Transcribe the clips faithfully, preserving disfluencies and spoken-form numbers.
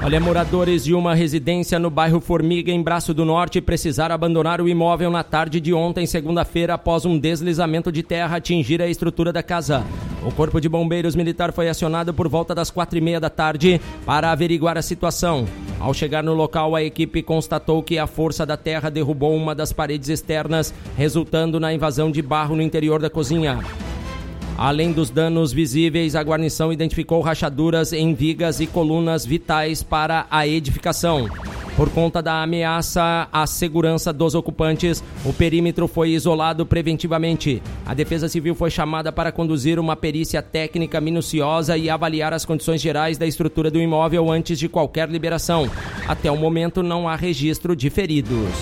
Olha, moradores de uma residência no bairro Formiga, em Braço do Norte, precisaram abandonar o imóvel na tarde de ontem, segunda-feira, após um deslizamento de terra atingir a estrutura da casa. O Corpo de Bombeiros Militar foi acionado por volta das quatro e meia da tarde para averiguar a situação. Ao chegar no local, a equipe constatou que a força da terra derrubou uma das paredes externas, resultando na invasão de barro no interior da cozinha. Além dos danos visíveis, a guarnição identificou rachaduras em vigas e colunas vitais para a edificação. Por conta da ameaça à segurança dos ocupantes, o perímetro foi isolado preventivamente. A Defesa Civil foi chamada para conduzir uma perícia técnica minuciosa e avaliar as condições gerais da estrutura do imóvel antes de qualquer liberação. Até o momento, não há registro de feridos.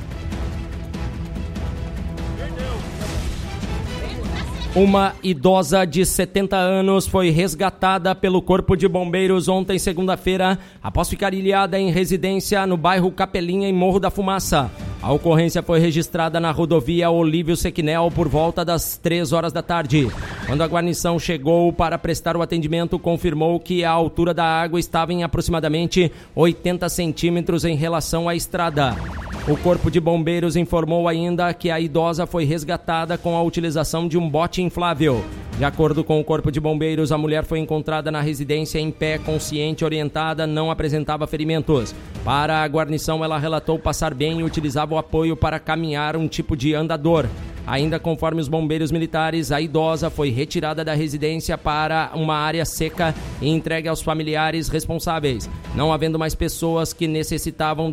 Uma idosa de setenta anos foi resgatada pelo Corpo de Bombeiros ontem, segunda-feira, após ficar ilhada em residência no bairro Capelinha, em Morro da Fumaça. A ocorrência foi registrada na rodovia Olívio Sequinel por volta das três horas da tarde. Quando a guarnição chegou para prestar o atendimento, confirmou que a altura da água estava em aproximadamente oitenta centímetros em relação à estrada. O Corpo de Bombeiros informou ainda que a idosa foi resgatada com a utilização de um bote inflável. De acordo com o Corpo de Bombeiros, a mulher foi encontrada na residência em pé, consciente, orientada, não apresentava ferimentos. Para a guarnição, ela relatou passar bem e utilizava o apoio para caminhar, um tipo de andador. Ainda conforme os bombeiros militares, a idosa foi retirada da residência para uma área seca e entregue aos familiares responsáveis, não havendo mais pessoas que necessitavam